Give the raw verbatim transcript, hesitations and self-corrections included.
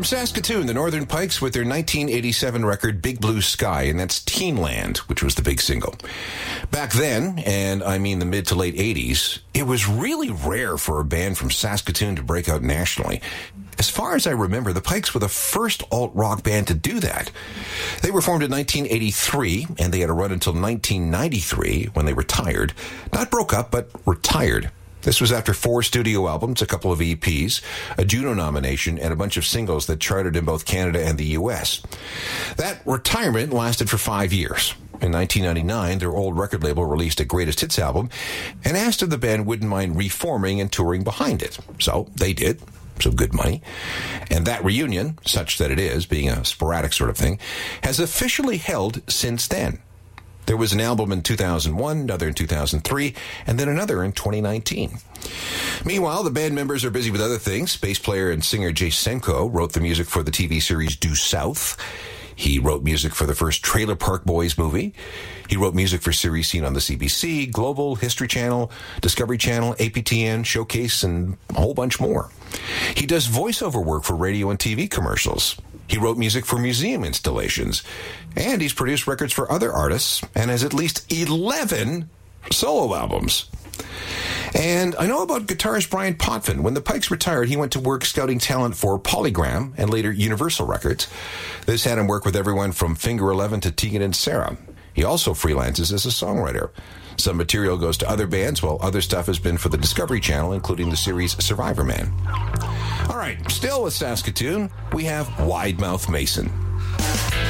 From Saskatoon, the Northern Pikes with their nineteen eighty-seven record Big Blue Sky, and that's Teenland, which was the big single. Back then, and I mean the mid to late eighties, it was really rare for a band from Saskatoon to break out nationally. As far as I remember, the Pikes were the first alt-rock band to do that. They were formed in nineteen eighty-three, and they had a run until nineteen ninety-three, when they retired. Not broke up, but retired. This was after four studio albums, a couple of E Ps, a Juno nomination, and a bunch of singles that charted in both Canada and the U S. That retirement lasted for five years. In nineteen ninety-nine, their old record label released a greatest hits album and asked if the band wouldn't mind reforming and touring behind it. So they did. Some good money. And that reunion, such that it is, being a sporadic sort of thing, has officially held since then. There was an album in two thousand one, another in two thousand three, and then another in twenty nineteen. Meanwhile, the band members are busy with other things. Bass player and singer Jay Senko wrote the music for the T V series Due South. He wrote music for the first Trailer Park Boys movie. He wrote music for series seen on the C B C, Global, History Channel, Discovery Channel, A P T N, Showcase, and a whole bunch more. He does voiceover work for radio and T V commercials. He wrote music for museum installations. And he's produced records for other artists and has at least eleven solo albums. And I know about guitarist Brian Potvin. When the Pikes retired, he went to work scouting talent for Polygram and later Universal Records. This had him work with everyone from Finger Eleven to Tegan and Sarah. He also freelances as a songwriter. Some material goes to other bands, while other stuff has been for the Discovery Channel, including the series Survivor Man. All right, still with Saskatoon, we have Wide Mouth Mason.